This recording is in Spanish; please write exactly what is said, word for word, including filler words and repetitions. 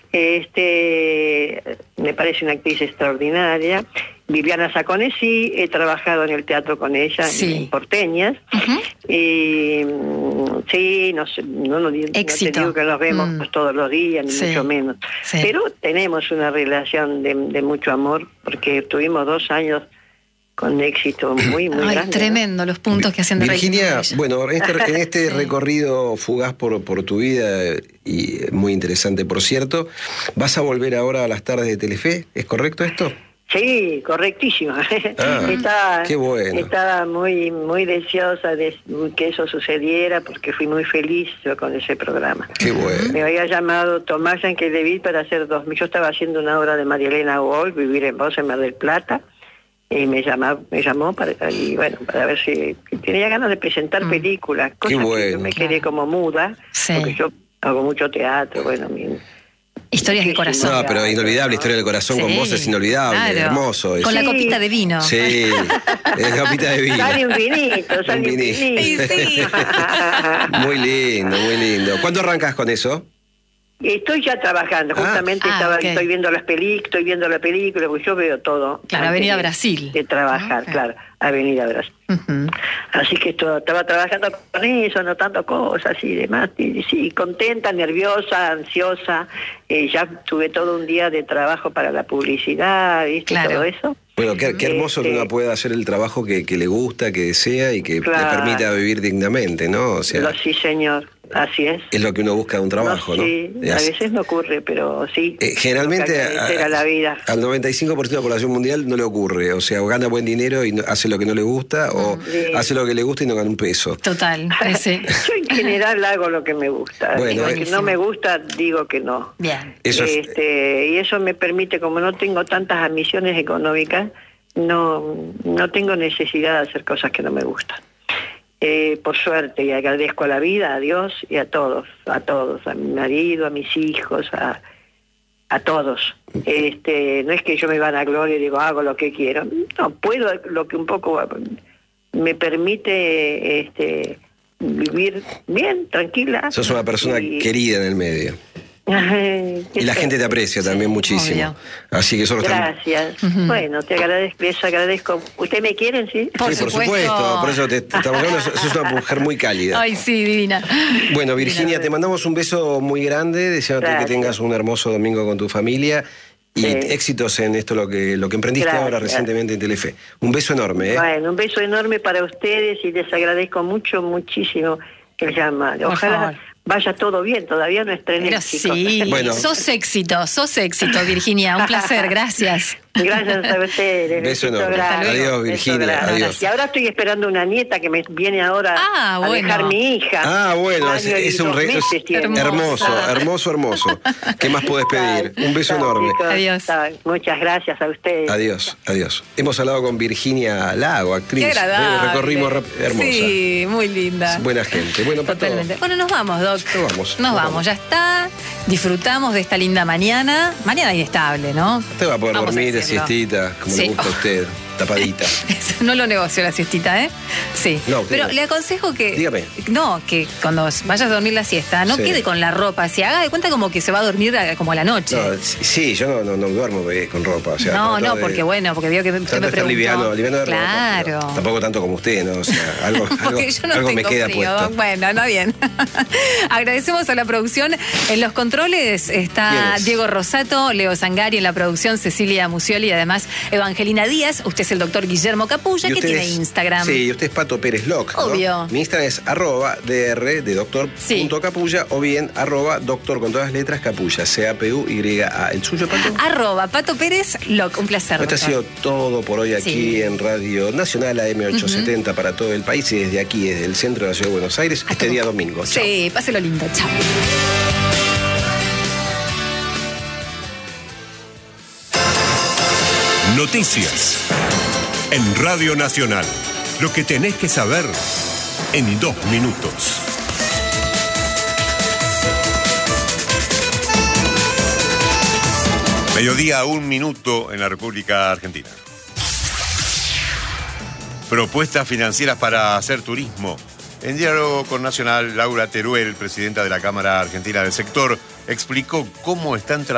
Este, me parece una actriz extraordinaria. Viviana Saconesi, he trabajado en el teatro con ella, sí. en Porteñas. Uh-huh. Y sí, no, no, no, no te digo que nos vemos mm. todos los días, ni sí. mucho menos. Sí. Pero tenemos una relación de, de mucho amor, porque tuvimos dos años con éxito muy, muy Ay, grande. Tremendo, ¿no? Los puntos que hacen de Virginia, bueno, en este, en este sí. recorrido fugaz por, por tu vida, y muy interesante, por cierto, ¿vas a volver ahora a las tardes de Telefe? ¿Es correcto esto? Sí, correctísimo. Ah, estaba, qué bueno. Estaba muy, muy deseosa de que eso sucediera, porque fui muy feliz yo con ese programa. Qué bueno. Me había llamado Tomás Yankelevich para hacer dos mil. Yo estaba haciendo una obra de María Elena Wolf, Vivir en Voz en Mar del Plata, y me llamó, me llamó para, y bueno, para ver si tenía ganas de presentar mm. películas, cosas qué bueno. que yo me quedé como muda, sí. porque yo hago mucho teatro, bueno, mi, Historias de corazón. No, pero inolvidable, Historia del Corazón sí, con vos es inolvidable, claro. hermoso. Es. Con la copita de vino. Sí, es la copita de vino. Sale un vinito, sale un vinito. vinito. Sí, sí. Muy lindo, muy lindo. ¿Cuándo arrancas con eso? Estoy ya trabajando, justamente ah, estaba, okay. estoy viendo las películas, estoy viendo la película, porque yo veo todo. Claro, Avenida Brasil. De trabajar, okay. claro, Avenida Brasil. Uh-huh. Así que esto, estaba trabajando con eso, anotando cosas y demás, y sí, contenta, nerviosa, ansiosa, eh, ya tuve todo un día de trabajo para la publicidad, ¿viste? Claro. Todo eso. Bueno, qué, qué hermoso este, que uno pueda hacer el trabajo que, que le gusta, que desea y que claro. le permita vivir dignamente, ¿no? O sea, Lo, sí, señor. Así es. Es lo que uno busca de un trabajo, no, ¿no? Sí, a veces no ocurre, pero sí. Eh, generalmente a, a la vida. al noventa y cinco por ciento de la población mundial no le ocurre. O sea, o gana buen dinero y no, hace lo que no le gusta, o sí. hace lo que le gusta y no gana un peso. Total. Ese. Yo en general hago lo que me gusta. Bueno, lo que no me gusta, digo que no. Bien. Eso es... este, y eso me permite, como no tengo tantas ambiciones económicas, no, no tengo necesidad de hacer cosas que no me gustan. Eh, por suerte, y agradezco a la vida, a Dios y a todos, a todos, a mi marido, a mis hijos, a, a todos. Este, no es que yo me van a gloria y digo, hago lo que quiero. No, puedo lo que un poco me permite este, vivir bien, tranquila. Sos una persona y... querida en el medio. Ay, y la gente te aprecia también muchísimo. Obvio. Así que solo Gracias. Están... Uh-huh. Bueno, te agradezco, les agradezco. ¿Ustedes me quieren, sí? Por, sí, por supuesto. supuesto. Por eso te, te estamos hablando. Sos una mujer muy cálida. Ay, sí, divina. Bueno, Virginia, divina, te mandamos un beso muy grande, deseándote Gracias. que tengas un hermoso domingo con tu familia y sí. éxitos en esto lo que lo que emprendiste Gracias. ahora recientemente en Telefe. Un beso enorme, ¿eh? Bueno, un beso enorme para ustedes y les agradezco mucho, muchísimo el llamado. Ojalá vaya todo bien, todavía no estrené. Pero sí, bueno. sos éxito, sos éxito, Virginia, un placer, gracias. Gracias a ustedes. Beso enorme. Adiós, Virginia. Adiós. Y ahora estoy esperando una nieta que me viene ahora ah, a bueno. dejar mi hija. Ah, bueno, es, es un re... hermoso, hermoso, hermoso. ¿Qué más podés pedir? Un beso enorme. Adiós. Muchas gracias a ustedes. Adiós, adiós. Hemos hablado con Virginia Lago, actriz. Qué agradable. Recorrimos hermosa. Sí, muy linda. Es buena gente. Bueno, totalmente. Bueno, nos vamos, Doc. Nos vamos. Nos vamos, ya está. Disfrutamos de esta linda mañana. Mañana inestable, ¿no? Te va a poder vamos dormir de siestita, como sí. le gusta a usted, tapadita. No lo negocio la siestita, ¿eh? Sí. No, pero le aconsejo que... Dígame. No, que cuando vayas a dormir la siesta, no sí. quede con la ropa así. Haga de cuenta como que se va a dormir como a la noche. No, sí, yo no, no, no duermo con ropa. O sea, no, no, de, porque bueno, porque veo que usted me preguntó. Liviano, liviano de claro. ropa, tampoco tanto como usted, ¿no? O sea, algo, algo, yo no algo tengo me queda frío. puesto. Bueno, no bien. Agradecemos a la producción. En los controles está Diego Rosato, Leo Zangari en la producción, Cecilia Musioli y además Evangelina Díaz. Usted es el doctor Guillermo Capulla, que tiene Instagram. Sí, y usted es Pato Pérez Loc, ¿no? Obvio. Mi Instagram es arroba dr de doctor sí. punto capulla o bien arroba doctor con todas las letras capulla, C A P U Y A. ¿El suyo, Pato? Arroba Pato Pérez Loc. Un placer. Esto ha sido todo por hoy aquí sí. en Radio Nacional A M ochocientos setenta uh-huh. para todo el país y desde aquí, desde el centro de la ciudad de Buenos Aires, a este todo. día domingo. Chao. Sí, páselo lindo. Chao. Noticias en Radio Nacional. Lo que tenés que saber en dos minutos. Mediodía, un minuto en la República Argentina. Propuestas financieras para hacer turismo. En diálogo con Nacional, Laura Teruel, presidenta de la Cámara Argentina del Sector, explicó cómo están trabajando